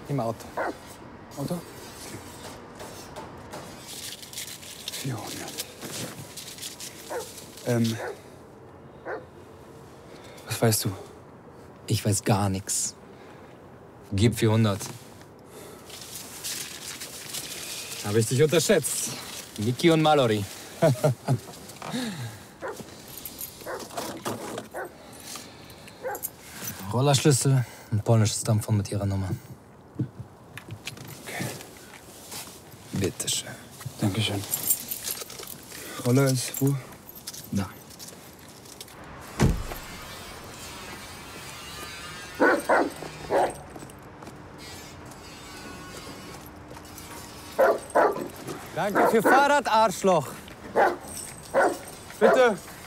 Im Auto. Auto? 400. Was weißt du? Ich weiß gar nichts. Gib 400. Habe ich dich unterschätzt. Mickey und Mallory. Rollerschlüssel und polnisches Stammphone mit ihrer Nummer. Okay. Bitteschön. Dankeschön. Roller ist wo? Da. Danke für Fahrrad, Arschloch. Bitte.